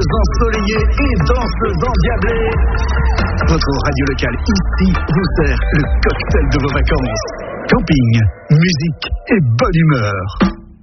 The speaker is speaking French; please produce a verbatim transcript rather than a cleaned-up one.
ensoleillées et danses endiablées. Votre radio locale ici vous sert le cocktail de vos vacances. Camping, musique et bonne humeur.